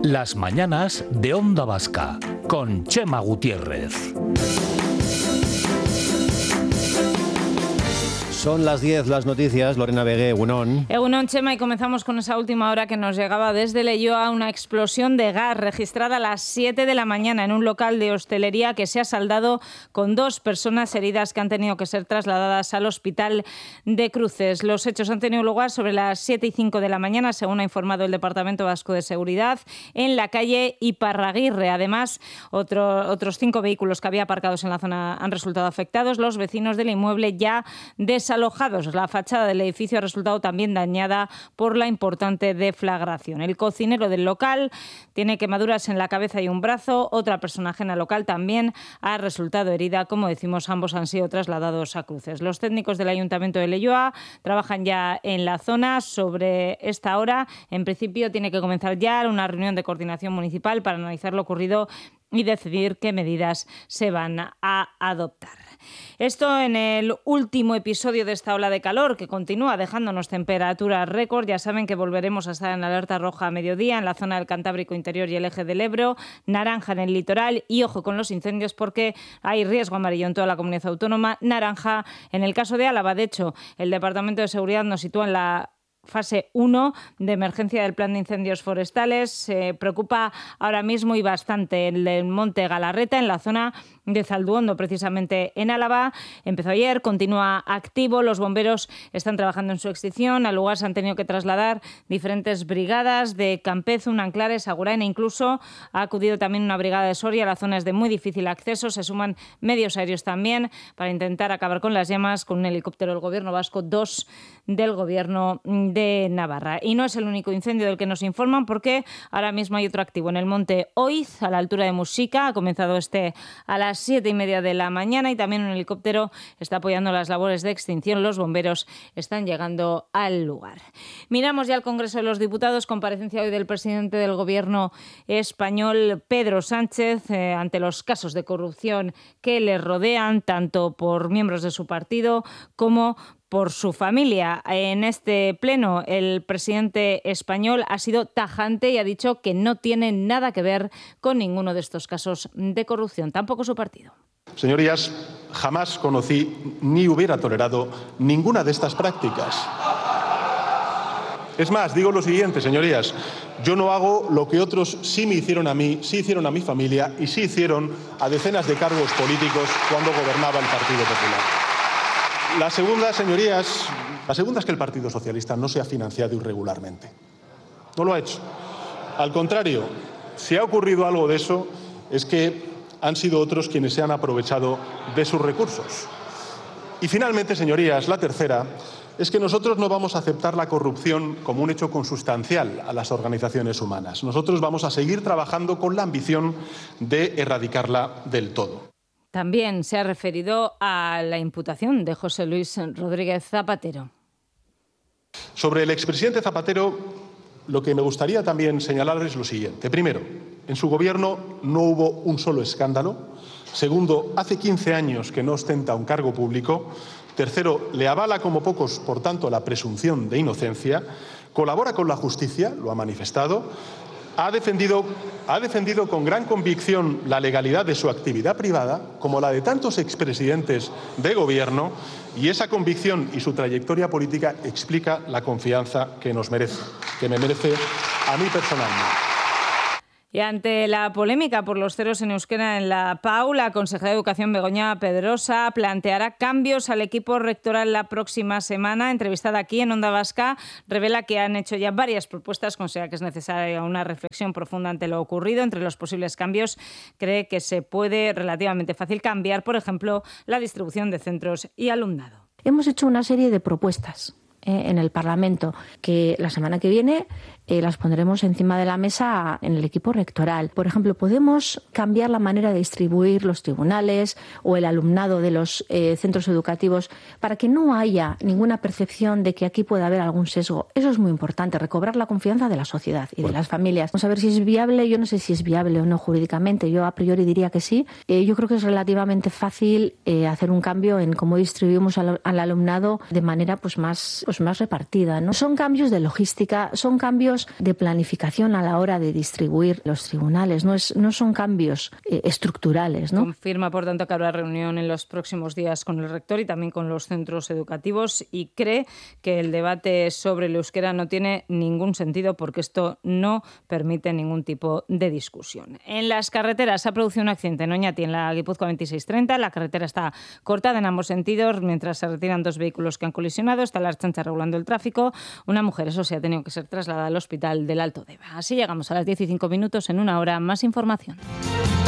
Las mañanas de Onda Vasca, con Chema Gutiérrez. Son las 10 las noticias, Lorena Vegué, Egunon. Egunon, Chema, y comenzamos con esa última hora que nos llegaba desde Leioa, una explosión de gas registrada a las 7 de la mañana en un local de hostelería que se ha saldado con 2 personas heridas que han tenido que ser trasladadas al hospital de Cruces. Los hechos han tenido lugar sobre las 7 y 5 de la mañana, según ha informado el Departamento Vasco de Seguridad, en la calle Iparraguirre. Además, otros 5 vehículos que había aparcados en la zona han resultado afectados. Los vecinos del inmueble ya desalojados. La fachada del edificio ha resultado también dañada por la importante deflagración. El cocinero del local tiene quemaduras en la cabeza y un brazo. Otra persona ajena local también ha resultado herida. Como decimos, ambos han sido trasladados a Cruces. Los técnicos del Ayuntamiento de Leioa trabajan ya en la zona. Sobre esta hora, en principio, tiene que comenzar ya una reunión de coordinación municipal para analizar lo ocurrido y decidir qué medidas se van a adoptar. Esto en el último episodio de esta ola de calor que continúa dejándonos temperaturas récord. Ya saben que volveremos a estar en alerta roja a mediodía en la zona del Cantábrico Interior y el eje del Ebro, naranja en el litoral y ojo con los incendios porque hay riesgo amarillo en toda la comunidad autónoma, naranja en el caso de Álava. De hecho, el Departamento de Seguridad nos sitúa en la fase 1 de emergencia del plan de incendios forestales. Se preocupa ahora mismo y bastante el monte Galarreta, en la zona de Zalduondo, precisamente en Álava. Empezó ayer, continúa activo. Los bomberos están trabajando en su extinción. Al lugar se han tenido que trasladar diferentes brigadas de Campezo, Anclares, Agurain e incluso ha acudido también una brigada de Soria. La zona es de muy difícil acceso. Se suman medios aéreos también para intentar acabar con las llamas con un helicóptero del Gobierno vasco, 2 del Gobierno de Navarra. Y no es el único incendio del que nos informan porque ahora mismo hay otro activo en el monte Oiz, a la altura de Muxica. Ha comenzado a las 7:30 de la mañana y también un helicóptero está apoyando las labores de extinción. Los bomberos están llegando al lugar. Miramos ya al Congreso de los Diputados. Comparecencia hoy del presidente del Gobierno español, Pedro Sánchez, ante los casos de corrupción que le rodean, tanto por miembros de su partido como por su familia. En este pleno, el presidente español ha sido tajante y ha dicho que no tiene nada que ver con ninguno de estos casos de corrupción, tampoco su partido. Señorías, jamás conocí ni hubiera tolerado ninguna de estas prácticas. Es más, digo lo siguiente, señorías, yo no hago lo que otros sí me hicieron a mí, sí hicieron a mi familia y sí hicieron a decenas de cargos políticos cuando gobernaba el Partido Popular. La segunda, señorías, es que el Partido Socialista no se ha financiado irregularmente. No lo ha hecho. Al contrario, si ha ocurrido algo de eso, es que han sido otros quienes se han aprovechado de sus recursos. Y finalmente, señorías, la tercera es que nosotros no vamos a aceptar la corrupción como un hecho consustancial a las organizaciones humanas. Nosotros vamos a seguir trabajando con la ambición de erradicarla del todo. También se ha referido a la imputación de José Luis Rodríguez Zapatero. Sobre el expresidente Zapatero, lo que me gustaría también señalar es lo siguiente. Primero, en su gobierno no hubo un solo escándalo. Segundo, hace 15 años que no ostenta un cargo público. Tercero, le avala como pocos, por tanto, la presunción de inocencia. Colabora con la justicia, lo ha manifestado. Ha defendido con gran convicción la legalidad de su actividad privada, como la de tantos expresidentes de gobierno, y esa convicción y su trayectoria política explica la confianza que nos merece, que me merece a mí personalmente. Y ante la polémica por los ceros en euskera en la PAU, la consejera de Educación, Begoña Pedrosa, planteará cambios al equipo rectoral la próxima semana. Entrevistada aquí en Onda Vasca, revela que han hecho ya varias propuestas, considera que es necesaria una reflexión profunda ante lo ocurrido. Entre los posibles cambios, cree que se puede relativamente fácil cambiar, por ejemplo, la distribución de centros y alumnado. Hemos hecho una serie de propuestas en el Parlamento que la semana que viene las pondremos encima de la mesa en el equipo rectoral. Por ejemplo, podemos cambiar la manera de distribuir los tribunales o el alumnado de los centros educativos para que no haya ninguna percepción de que aquí puede haber algún sesgo. Eso es muy importante, recobrar la confianza de la sociedad y de las familias. Vamos a ver si es viable. Yo no sé si es viable o no jurídicamente. Yo a priori diría que sí. Yo creo que es relativamente fácil hacer un cambio en cómo distribuimos al alumnado de manera más repartida, ¿no? Son cambios de logística, son cambios cambios de planificación a la hora de distribuir los tribunales, no son cambios estructurales, ¿no? Confirma, por tanto, que habrá reunión en los próximos días con el rector y también con los centros educativos, y cree que el debate sobre el euskera no tiene ningún sentido porque esto no permite ningún tipo de discusión. En las carreteras se ha producido un accidente en Oñati, en la Guipúzcoa 2630. La carretera está cortada en ambos sentidos mientras se retiran dos vehículos que han colisionado. Está la Ertzaintza regulando el tráfico. Una mujer, eso sí, ha tenido que ser trasladada al hospital del Alto Deba. Así llegamos a las 10:05. En una hora, más información.